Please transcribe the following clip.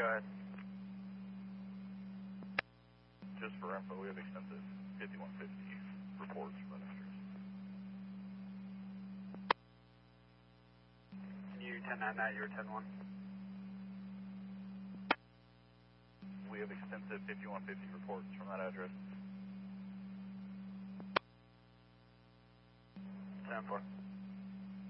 Go ahead. Just for info, we have extensive 5150 reports from the district. Can you 10-9 that, you're 10-1? We have extensive 5150 reports from that address. 10-4.